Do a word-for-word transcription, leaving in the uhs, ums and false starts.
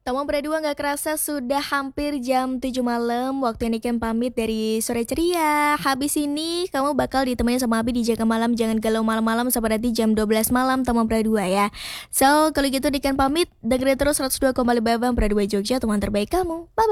Teman berdua nggak kerasa sudah hampir jam tujuh malam. Waktu ini kan pamit dari Sore Ceria. Habis ini kamu bakal ditemani sama Abi di Jaga Malam. Jangan galau malam-malam sampai nanti jam dua belas malam teman berdua ya. So, kalau gitu Dikan pamit. Dengerin terus seratus dua koma lima Bang Berdua Jogja, teman terbaik kamu. Bye.